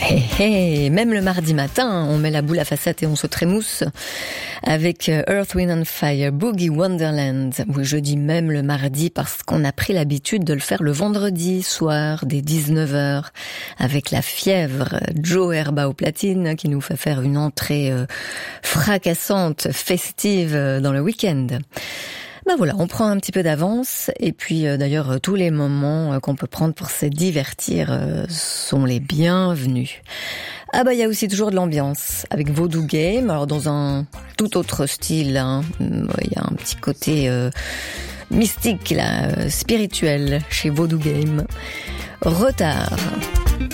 Même le mardi matin, on met la boule à facettes et on se trémousse avec Earth, Wind and Fire, Boogie Wonderland. Oui, je dis même le mardi parce qu'on a pris l'habitude de le faire le vendredi soir dès 19h avec la fièvre Joe Herba au platine qui nous fait faire une entrée fracassante, festive dans le week-end. Ben voilà, on prend un petit peu d'avance et puis d'ailleurs tous les moments qu'on peut prendre pour se divertir sont les bienvenus. Ah bah il y a aussi toujours de l'ambiance avec Voodoo Game, alors dans un tout autre style, hein. Il y a un petit côté mystique là, spirituel chez Voodoo Game. Retard.